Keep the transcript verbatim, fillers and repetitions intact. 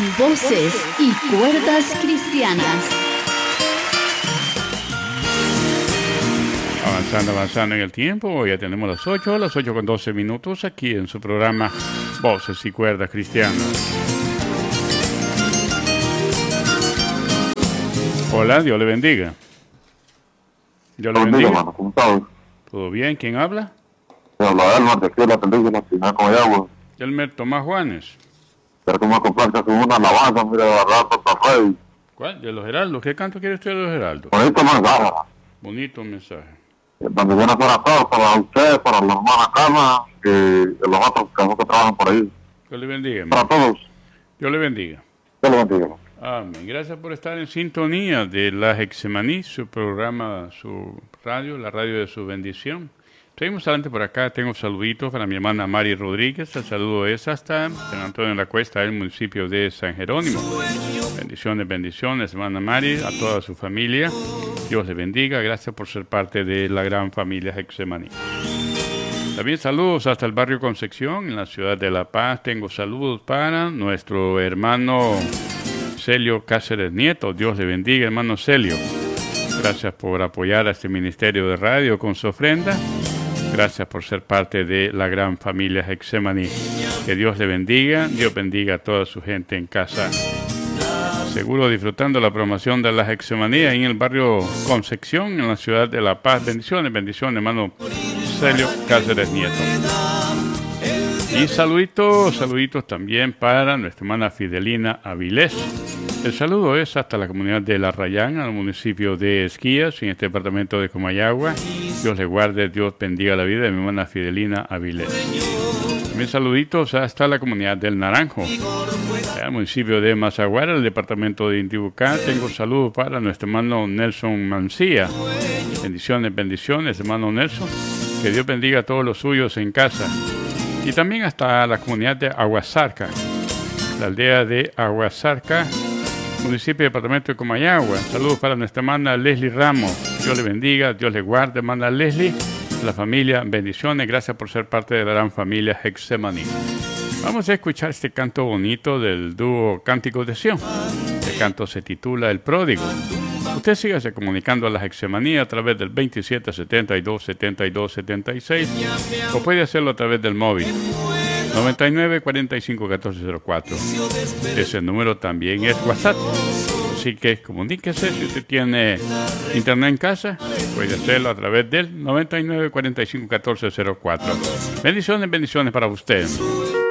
Voces y cuerdas cristianas. Avanzando, avanzando en el tiempo, ya tenemos las ocho, las ocho con doce minutos aquí en su programa Voces y cuerdas cristianas. Hola, Dios le bendiga. Dios le bendiga. Hermano, ¿cómo estás? ¿Todo bien? ¿Quién habla? Te habla Elmer, de aquí de la tendencia nacional con agua. Elmer Tomás Juanes. Pero como comprarse una alabanza, mira, de verdad, por Rey. ¿Cuál? ¿De los Heraldos? ¿Qué canto quiere usted de los Heraldos? Bonito mensaje. Bonito mensaje. Bendiciones para todos, para usted, para la hermana Carla, y los otros que, que trabajan por ahí. Dios le bendiga, hermano. Para todos. Dios le bendiga. Dios le bendiga. Amén. Gracias por estar en sintonía de la Hexemaní, su programa, su radio, la radio de su bendición. Seguimos adelante por acá. Tengo saluditos para mi hermana Mari Rodríguez. El saludo es hasta San Antonio de la Cuesta, el municipio de San Jerónimo. Bendiciones, bendiciones, hermana Mari, a toda su familia. Dios le bendiga. Gracias por ser parte de la gran familia Hexemaní. También saludos hasta el barrio Concepción, en la ciudad de La Paz. Tengo saludos para nuestro hermano Celio Cáceres Nieto. Dios le bendiga, hermano Celio. Gracias por apoyar a este ministerio de radio con su ofrenda. Gracias por ser parte de la gran familia Hexemaní. Que Dios le bendiga. Dios bendiga a toda su gente en casa. Seguro disfrutando la promoción de la Hexemaní en el barrio Concepción, en la ciudad de La Paz. Bendiciones, bendiciones, hermano Celio Cáceres Nieto. Y saluditos, saluditos también para nuestra hermana Fidelina Avilés. El saludo es hasta la comunidad de La Rayán, al municipio de Esquías, en este departamento de Comayagua. Dios le guarde, Dios bendiga la vida de mi hermana Fidelina Avilés. También saluditos hasta la comunidad del Naranjo, al municipio de Mazaguara, el departamento de Intibucá. Tengo saludos para nuestro hermano Nelson Mancía. Bendiciones, bendiciones, hermano Nelson. Que Dios bendiga a todos los suyos en casa. Y también hasta la comunidad de Aguasarca, la aldea de Aguasarca, municipio y departamento de Comayagua. Saludos para nuestra hermana Leslie Ramos. Dios le bendiga, Dios le guarde, hermana Leslie. La familia, bendiciones. Gracias por ser parte de la gran familia Hexemaní. Vamos a escuchar este canto bonito del dúo Cánticos de Sion. El canto se titula El Pródigo. Usted sígase comunicando a la Hexemaní a través del veintisiete setenta y dos setenta y dos setenta y seis o puede hacerlo a través del móvil noventa y nueve cuarenta y cinco catorce cero cuatro. Ese número también es WhatsApp. Así que comuníquese. Si usted tiene internet en casa, puede hacerlo a través del noventa y nueve cuarenta y cinco catorce cero cuatro. Bendiciones, bendiciones para usted.